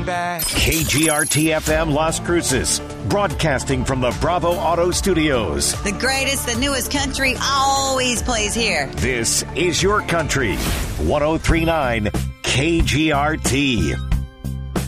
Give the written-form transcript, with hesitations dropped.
baby. KGRT FM Las Cruces, broadcasting from the Bravo Auto Studios. The greatest, the newest country always plays here. This is your country. 103.9 KGRT.